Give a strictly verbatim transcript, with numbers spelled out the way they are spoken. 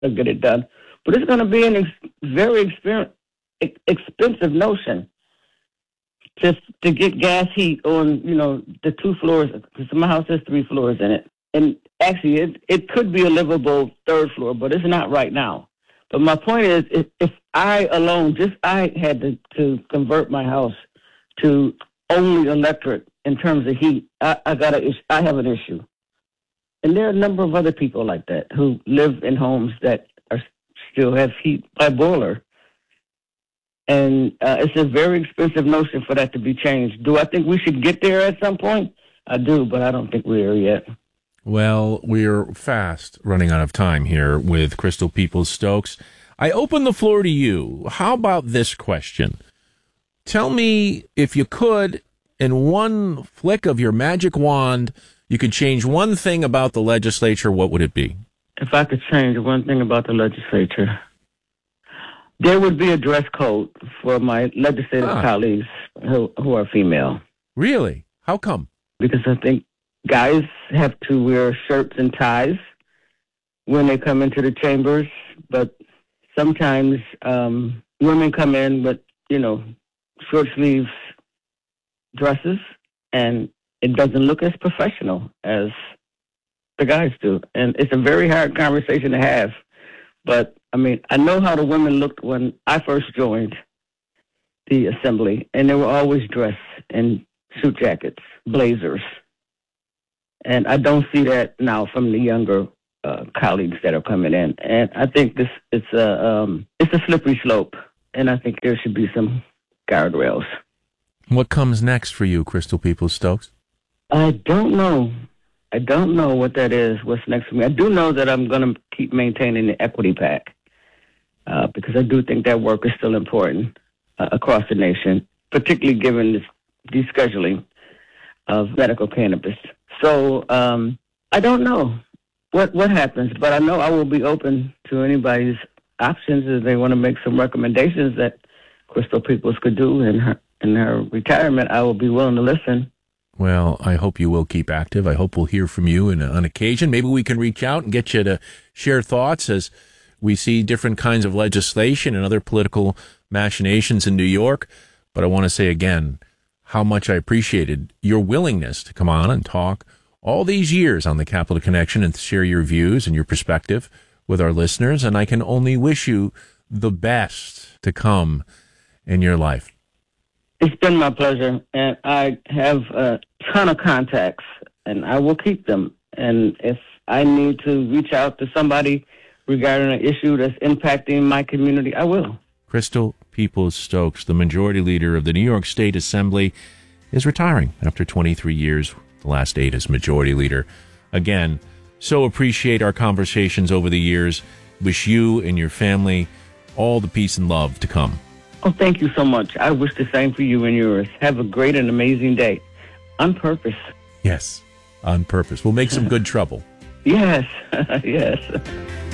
to get it done. But it's going to be an ex- very exper- ex- expensive notion just to get gas heat on, you know, the two floors, because my house has three floors in it. And actually, it, it could be a livable third floor, but it's not right now. But my point is, if, if I alone, just I had to, to convert my house to only electric in terms of heat, I, I got a, I have an issue. And there are a number of other people like that who live in homes that are still have heat by boiler. And uh, it's a very expensive notion for that to be changed. Do I think we should get there at some point? I do, but I don't think we're yet. Well, we're fast running out of time here with Crystal Peoples-Stokes. I open the floor to you. How about this question? Tell me, if you could, in one flick of your magic wand, you could change one thing about the legislature, what would it be? If I could change one thing about the legislature, there would be a dress code for my legislative ah. colleagues who, who are female. Really? How come? Because I think guys have to wear shirts and ties when they come into the chambers, but sometimes um, women come in with, you know, short sleeves dresses, and it doesn't look as professional as the guys do. And it's a very hard conversation to have. But, I mean, I know how the women looked when I first joined the assembly, and they were always dressed in suit jackets, blazers. And I don't see that now from the younger uh, colleagues that are coming in. And I think this it's a um, it's a slippery slope, and I think there should be some guardrails. What comes next for you, Crystal Peoples-Stokes? I don't know. I don't know what that is, what's next for me. I do know that I'm going to keep maintaining the Equity PAC uh, because I do think that work is still important uh, across the nation, particularly given this descheduling of medical cannabis. So um, I don't know what what happens, but I know I will be open to anybody's options if they want to make some recommendations that Crystal Peoples could do in her in her retirement. I will be willing to listen. Well, I hope you will keep active. I hope we'll hear from you in, on occasion. Maybe we can reach out and get you to share thoughts as we see different kinds of legislation and other political machinations in New York. But I want to say again how much I appreciated your willingness to come on and talk all these years on the Capitol Connection and share your views and your perspective with our listeners. And I can only wish you the best to come in your life. It's been my pleasure, and I have a ton of contacts, and I will keep them. And if I need to reach out to somebody regarding an issue that's impacting my community, I will. Crystal Peoples-Stokes, the majority leader of the New York State Assembly, is retiring after twenty-three years, the last eight as majority leader. Again, so appreciate our conversations over the years. Wish you and your family all the peace and love to come. Oh, thank you so much. I wish the same for you and yours. Have a great and amazing day. On purpose. Yes, on purpose. We'll make some good trouble. Yes, yes.